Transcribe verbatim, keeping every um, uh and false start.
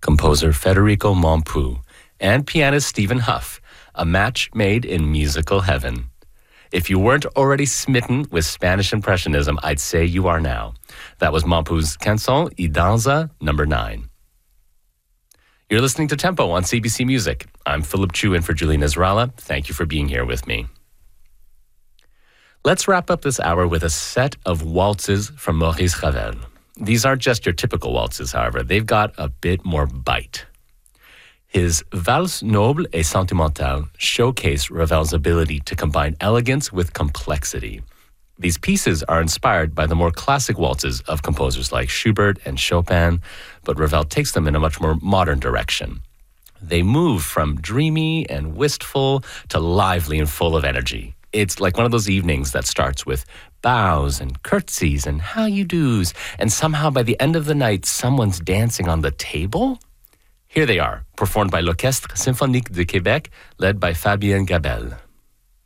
composer Federico Mompou, and pianist Stephen Huff, a match made in musical heaven. If you weren't already smitten with Spanish Impressionism, I'd say you are now. That was Mompou's Canção e Dança number nine. You're listening to Tempo on C B C Music. I'm Philip Chu in for Julie Nasrallah. Thank you for being here with me. Let's wrap up this hour with a set of waltzes from Maurice Ravel. These aren't just your typical waltzes, however. They've got a bit more bite. His Valse Noble et Sentimentale showcase Ravel's ability to combine elegance with complexity. These pieces are inspired by the more classic waltzes of composers like Schubert and Chopin, but Ravel takes them in a much more modern direction. They move from dreamy and wistful to lively and full of energy. It's like one of those evenings that starts with bows and curtsies and how you do's, and somehow by the end of the night, someone's dancing on the table? Here they are, performed by l'Orchestre Symphonique de Québec, led by Fabien Gabelle.